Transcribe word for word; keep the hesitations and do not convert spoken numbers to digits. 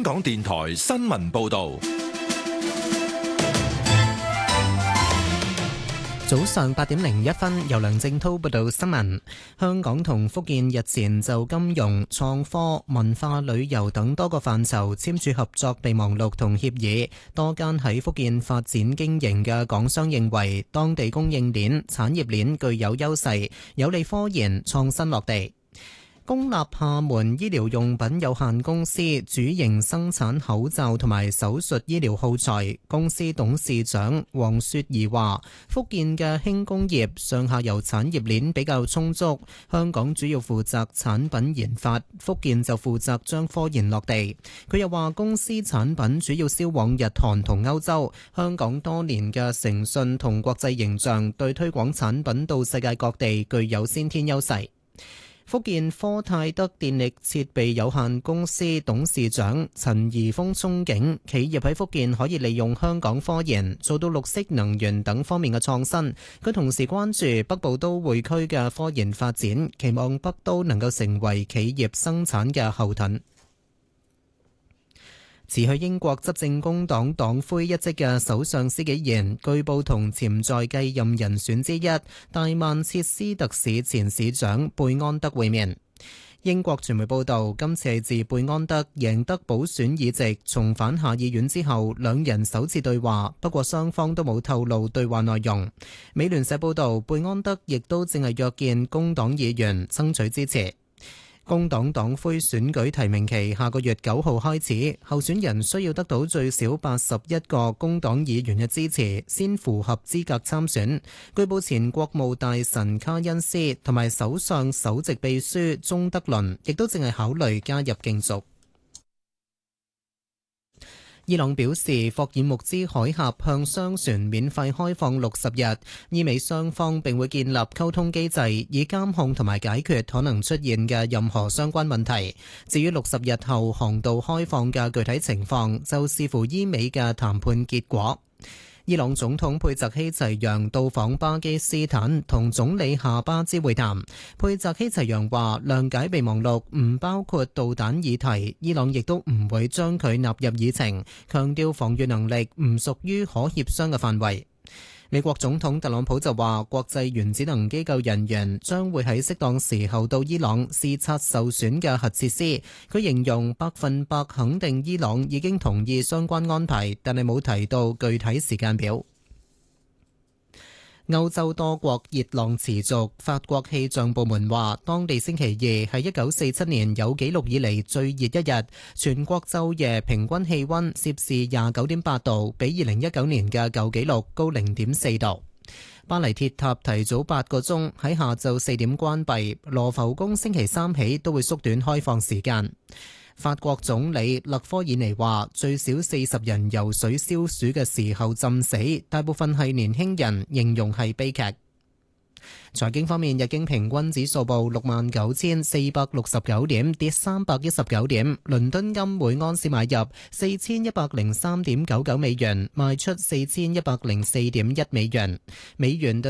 香港電台新聞報道。 早上八點零一分，由梁正濤報道新聞。香港同福建日前就金融、創科、文化旅遊等多個範疇簽署合作備忘錄同協議。多間喺福建發展經營嘅港商認為，當地供應鏈、產業鏈具有優勢，有利科研創新落地。公立廈門醫療用品有限公司主營生產口罩同埋手術醫療耗材。公司董事長黃雪兒話：福建嘅輕工業上下游產業鏈比較充足，香港主要負責產品研發，福建就負責將科研落地。佢又話公司產品主要銷往日韓同歐洲，香港多年嘅誠信同國際形象對推廣產品到世界各地具有先天優勢。福建科泰德電力設備有限公司董事長陳怡峰憧憬企業喺福建可以利用香港科研做到綠色能源等方面嘅創新。佢同時關注北部都會區嘅科研發展，期望北都能夠成為企業生產嘅後盾。辭去英國執政工黨黨魁一職嘅首相施紀賢，據報同潛在繼任人選之一大曼徹斯特市前市長貝安德會面。英國傳媒報道，今次係自貝安德贏得補選議席重返下議院之後，兩人首次對話，不過雙方都冇透露對話內容。美聯社報道，貝安德亦都正係約見工黨議員爭取支持。工黨黨魁選舉提名期下個月九號開始，候選人需要得到最少八十一個工黨議員嘅支持，先符合資格參選。據報前國務大臣卡恩斯同埋首相首席秘書鍾德倫亦都正係考慮加入競逐。伊朗表示，霍爾木茲海峽向商船免費開放六十日，意味雙方並會建立溝通機制，以監控同埋解決可能出現嘅任何相關問題。至於六十日後航道開放嘅具體情況，就視乎伊美嘅談判結果。伊朗總統佩澤希齊揚到訪巴基斯坦，同總理夏巴茲會談。佩澤希齊揚話，諒解備忘錄唔包括導彈議題，伊朗亦都唔會將佢納入議程，強調防禦能力唔屬於可協商嘅範圍。美國總統特朗普就話，國際原子能機構人員將會喺適當時候到伊朗視察受損嘅核設施。佢形容百分百肯定伊朗已經同意相關安排，但係冇提到具體時間表。歐洲多國熱浪持續，法國氣象部門話，當地星期二係一九四七年有紀錄以嚟最熱一日，全國晝夜平均氣溫攝氏廿九點八度，比二零一九年嘅舊紀錄高零點四度。巴黎鐵塔提早八個鐘喺下晝四點關閉，羅浮宮星期三起都會縮短開放時間。法國總理勒科爾尼話，最少四十人游水消暑嘅時候浸死，大部分係年輕人，形容係悲劇。財經方面，日經平均指數報六萬九千四百六十九點，跌三百一十九點。倫敦金每安士買入四千一百零三點九九美元，賣出四千一百零四點一美元。美元對